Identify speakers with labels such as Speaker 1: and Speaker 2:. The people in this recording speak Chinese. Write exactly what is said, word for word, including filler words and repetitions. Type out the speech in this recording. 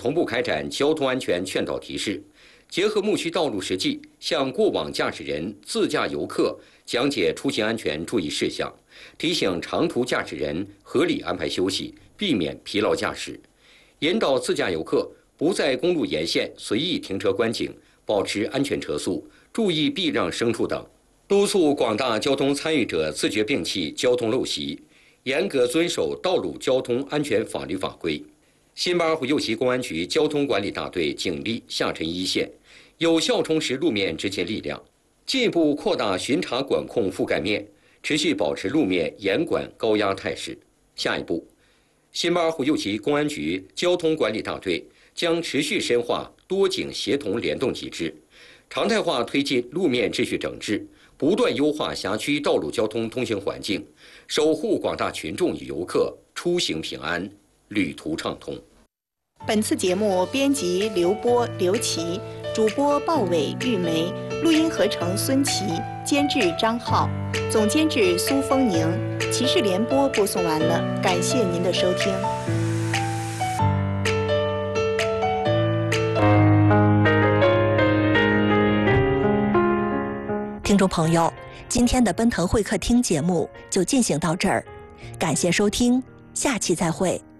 Speaker 1: 同步开展交通安全劝导提示，结合牧区道路实际，向过往驾驶人、自驾游客讲解出行安全注意事项，提醒长途驾驶人合理安排休息，避免疲劳驾驶，引导自驾游客不在公路沿线随意停车观景，保持安全车速，注意避让牲畜等。督促广大交通参与者自觉摒弃交通陋习，严格遵守道路交通安全法律法规。新巴虎右旗公安局交通管理大队警力下沉一线，有效充实路面执勤力量，进一步扩大巡查管控覆盖面，持续保持路面严管高压态势。下一步，新巴虎右旗公安局交通管理大队将持续深化多警协同联动机制，常态化推进路面秩序整治，不断优化辖区道路交通通行环境，守护广大群众与游客出行平安、旅途畅通。
Speaker 2: 本次节目编辑刘波、刘琦，主播鲍伟、玉梅，录音合成孙琦，监制张浩，总监制苏丰宁。骑士联播播送完了，感谢您的收听。
Speaker 3: 听众朋友，今天的奔腾会客厅节目就进行到这儿，感谢收听，下期再会。